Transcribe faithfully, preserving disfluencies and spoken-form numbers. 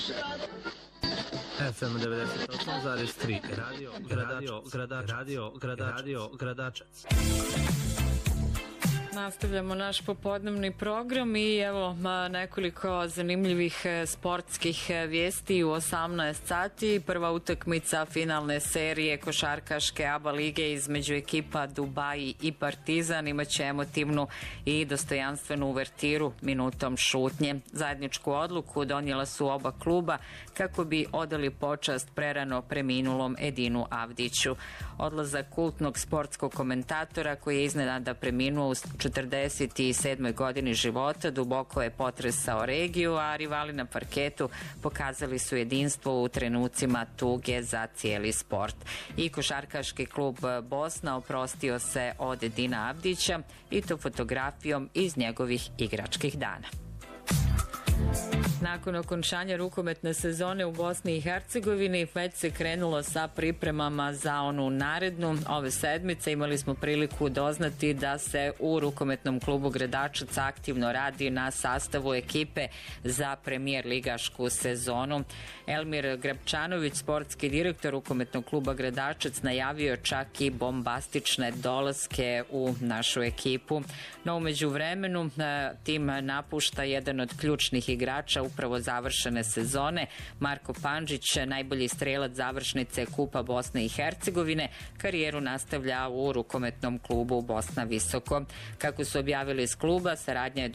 F M devedeset osam zarez tri Radio Gradačac Radio Gradačac Radio Gradačac. Nastavljamo naš popodnevni program i evo nekoliko zanimljivih sportskih vijesti u osamnaest sati. Prva utakmica finalne serije košarkaške A B A lige između ekipa Dubai i Partizan imaće emotivnu i dostojanstvenu uvertiru minutom šutnje. Zajedničku odluku donijela su oba kluba kako bi odali počast prerano preminulom Edinu Avdiću. Odlazak kultnog sportskog komentatora koji je iznenada preminuo u četrdeset sedmoj godini života duboko je potresao regiju, a rivali na parketu pokazali su jedinstvo u trenucima tuge za cijeli sport. I košarkaški klub Bosna oprostio se od Edina Avdića i to fotografijom iz njegovih igračkih dana. Nakon okončanja rukometne sezone u Bosni i Hercegovini već se krenulo sa pripremama za onu narednu. Ove sedmice imali smo priliku doznati da se u rukometnom klubu Gradačac aktivno radi na sastavu ekipe za premijer ligašku sezonu. Elmir Grabčanović, sportski direktor rukometnog kluba Gradačac, najavio čak i bombastične dolaske u našu ekipu. No, u međuvremenu tim napušta jedan od ključnih igrača upravo završene sezone. Marko Pandžić, najbolji strelac završnice Kupa Bosne i Hercegovine, karijeru nastavlja u rukometnom klubu Bosna Visoko. Kako su objavili iz kluba, saradnja je